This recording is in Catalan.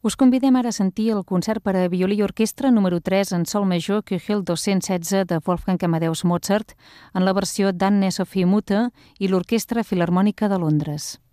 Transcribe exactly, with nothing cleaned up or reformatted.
Us convidem ara a sentir el concert per a violí i orquestra número tres en sol major Köchel dos-cents setze de Wolfgang Amadeus Mozart en la versió d'Anne Sophie Mutter i l'Orquestra Filharmònica de Londres.